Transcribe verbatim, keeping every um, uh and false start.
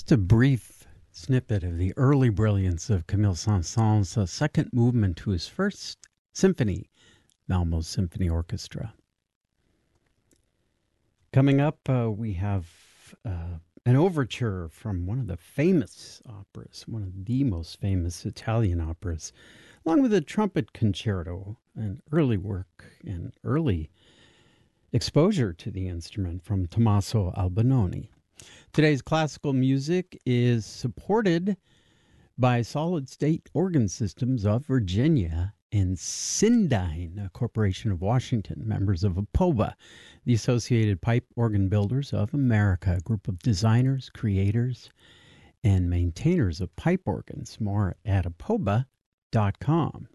Just a brief snippet of the early brilliance of Camille Saint-Saëns' uh, second movement to his first symphony, Malmo Symphony Orchestra. Coming up, uh, we have uh, an overture from one of the famous operas, one of the most famous Italian operas, along with a trumpet concerto, an early work and early exposure to the instrument from Tommaso Albinoni. Today's classical music is supported by Solid State Organ Systems of Virginia and Sindyne, a corporation of Washington, members of APOBA, the Associated Pipe Organ Builders of America, a group of designers, creators, and maintainers of pipe organs. More at apoba dot com.